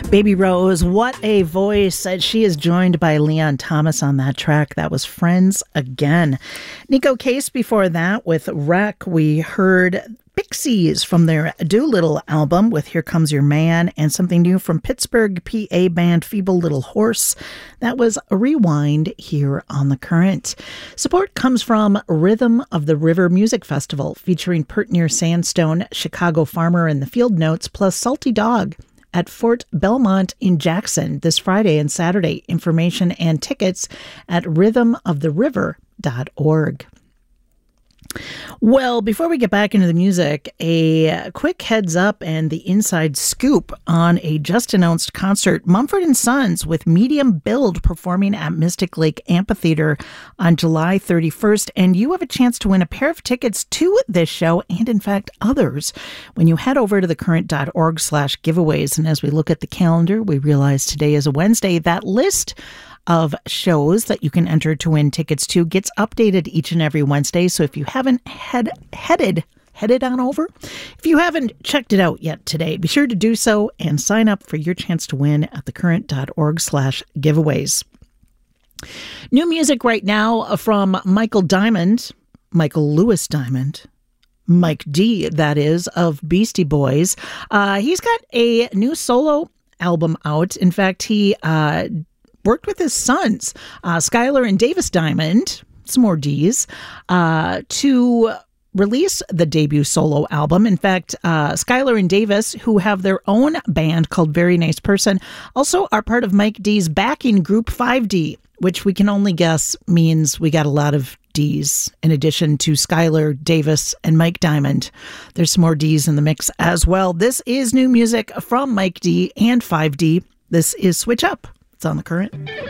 Baby Rose, what a voice. She is joined by Leon Thomas on that track. That was Friends Again. Nico Case before that with Wreck. We heard Pixies from their Doolittle album with Here Comes Your Man, and something new from Pittsburgh PA band Feeble Little Horse. That was a Rewind here on The Current. Support comes from Rhythm of the River Music Festival featuring Pert Near Sandstone, Chicago Farmer and the Field Notes, plus Salty Dog at Fort Belmont in Jackson this Friday and Saturday. Information and tickets at rhythmoftheriver.org. Well, before we get back into the music, a quick heads up and the inside scoop on a just announced concert. Mumford & Sons with Medium Build performing at Mystic Lake Amphitheater on July 31st. And you have a chance to win a pair of tickets to this show and, in fact, others when you head over to thecurrent.org/giveaways. And as we look at the calendar, we realize today is a Wednesday. That list of shows that you can enter to win tickets to gets updated each and every Wednesday. So if you haven't headed on over, if you haven't checked it out yet today, be sure to do so and sign up for your chance to win at thecurrent.org/giveaways. New music right now from Michael Lewis Diamond, Mike D, that is, of Beastie Boys. He's got a new solo album out. In fact, he worked with his sons, Skylar and Davis Diamond, some more D's, to release the debut solo album. In fact, Skylar and Davis, who have their own band called Very Nice Person, also are part of Mike D's backing group 5D, which we can only guess means we got a lot of D's in addition to Skylar, Davis, and Mike Diamond. There's some more D's in the mix as well. This is new music from Mike D and 5D. This is Switch Up. It's on The Current.